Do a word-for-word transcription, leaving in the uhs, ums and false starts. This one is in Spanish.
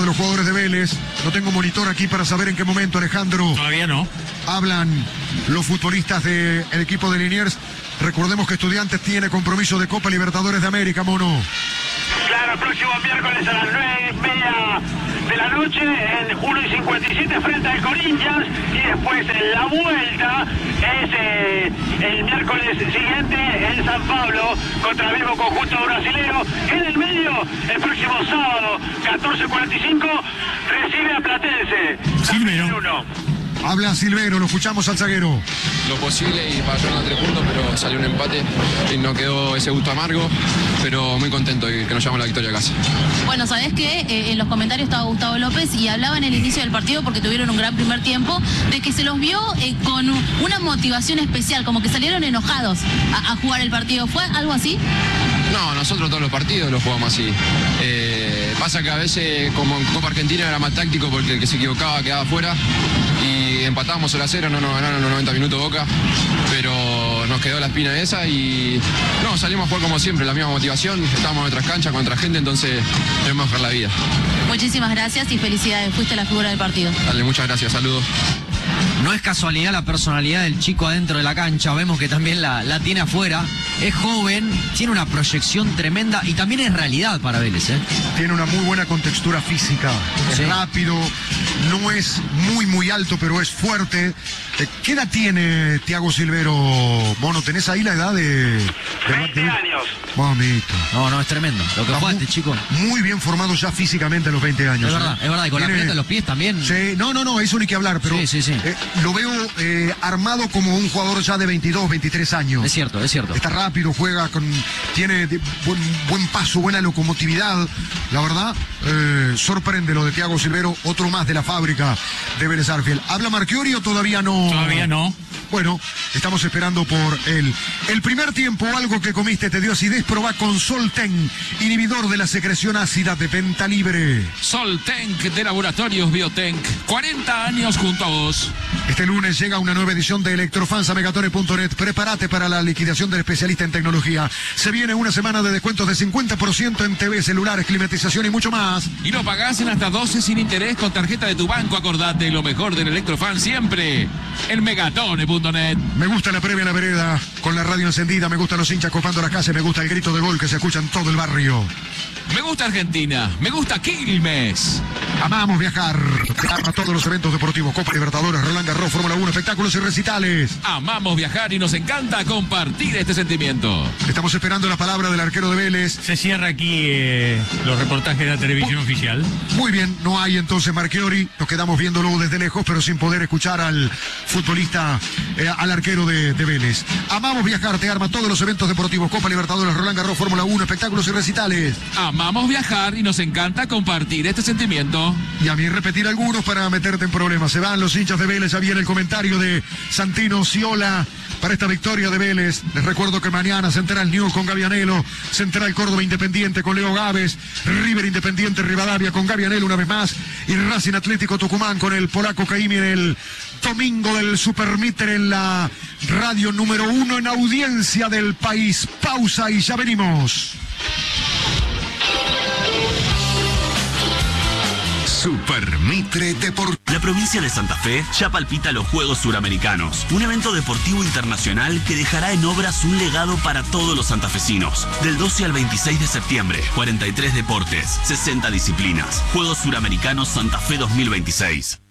los jugadores de Vélez. No tengo monitor aquí para saber en qué momento, Alejandro. Todavía no. Hablan los futbolistas del equipo de Liniers. Recordemos que Estudiantes tiene compromiso de Copa Libertadores de América, Mono. Claro, el próximo miércoles a las nueve y media de la noche en uno y cincuenta y siete frente al Corinthians, y después en la vuelta es eh, el miércoles siguiente en San Pablo contra el mismo conjunto brasilero. En el medio, el próximo sábado catorce cuarenta y cinco recibe a Platense. Silvero. Habla Silvero, lo escuchamos al zaguero. Lo posible y para llegar a tres puntos, pero salió un empate y no quedó ese gusto amargo, pero muy contento y que nos llevamos la victoria a casa. Bueno, ¿sabés qué? Eh, en los comentarios estaba Gustavo López y hablaba en el inicio del partido, porque tuvieron un gran primer tiempo, de que se los vio eh, con una motivación especial, como que salieron enojados a, a jugar el partido. ¿Fue algo así? No, nosotros todos los partidos los jugamos así. Eh, pasa que a veces, como en Copa Argentina, era más táctico porque el que se equivocaba quedaba fuera. Y empatábamos cero a cero, no nos ganaron los noventa minutos Boca, pero nos quedó la espina esa y no, salimos a jugar como siempre, la misma motivación, estábamos en nuestras canchas con otra gente, entonces tenemos que dejar la vida. Muchísimas gracias y felicidades, fuiste la figura del partido. Dale, muchas gracias, saludos. No es casualidad la personalidad del chico adentro de la cancha, vemos que también la, la tiene afuera, es joven, tiene una proyección tremenda y también es realidad para Vélez, ¿eh? Tiene una muy buena contextura física, Sí. es rápido, no es muy muy alto, pero es fuerte. Eh, ¿Qué edad tiene Thiago Silvero, Mono? ¿Tenés ahí la edad de...? de veinte años. Mamita. No, no, es tremendo. Lo que Está juega muy, este chico. muy bien formado ya físicamente a los veinte años. Es verdad, ¿eh? es verdad, y con Tiene- la pelota en los pies también. Sí, no, no, no, eso ni que hablar, pero Sí, sí, sí. eh, lo veo eh, armado como un jugador ya de veintidós, veintitrés años. Es cierto, es cierto. Está rápido, juega con, tiene de- buen, buen paso, buena locomotividad. La verdad, eh, sorprende lo de Thiago Silvero, otro más de la fábrica de Vélez Arfield. ¿Habla Marchiori o todavía no? Todavía no. Bueno, estamos esperando por él. El primer tiempo, algo que comiste te dio acidez, probá con Solten, inhibidor de la secreción ácida de venta libre. Soltenc de Laboratorios Biotenc, cuarenta años junto a vos. Este lunes llega una nueva edición de Electrofans a megatone punto net. Prepárate para la liquidación del especialista en tecnología. Se viene una semana de descuentos de cincuenta por ciento en T V, celulares, climatización y mucho más. Y lo pagás en hasta doce sin interés con tarjeta de tu banco. Acordate, lo mejor del Electrofan siempre en megatone punto net. Me gusta la previa en la vereda, con la radio encendida, me gustan los hinchas copando la casa, me gusta el grito de gol que se escucha en todo el barrio. Me gusta Argentina, me gusta Quilmes. Amamos viajar a todos los eventos deportivos, Copa Libertadores, Roland Garros, Fórmula uno, espectáculos y recitales. Amamos viajar y nos encanta compartir este sentimiento. Estamos esperando la palabra del arquero de Vélez. Se cierra aquí eh, los reportajes de la televisión oficial. Muy bien, no hay entonces Marchiori, nos quedamos viéndolo desde lejos, pero sin poder escuchar al futbolista, eh, al arquero de, de Vélez. Amamos viajar, te arma todos los eventos deportivos, Copa Libertadores, Roland Garros, Fórmula uno, espectáculos y recitales. Amamos viajar y nos encanta compartir este sentimiento. Y a mí repetir algunos para meterte en problemas. Se van los hinchas de Vélez, ya viene el comentario de Santino Ciola para esta victoria de Vélez. Les recuerdo que mañana Central News con Gavianelo, Central Córdoba Independiente con Leo Gávez, River Independiente Rivadavia con Gavianelo una vez más, y Racing Atlético Tucumán con el polaco Caimi en el domingo del Supermíter en la radio número uno en audiencia del país. Pausa y ya venimos. Supermitre Deportivo. La provincia de Santa Fe ya palpita los Juegos Suramericanos, un evento deportivo internacional que dejará en obras un legado para todos los santafesinos. Del doce al veintiséis de septiembre, cuarenta y tres deportes, sesenta disciplinas. Juegos Suramericanos Santa Fe dos mil veintiséis.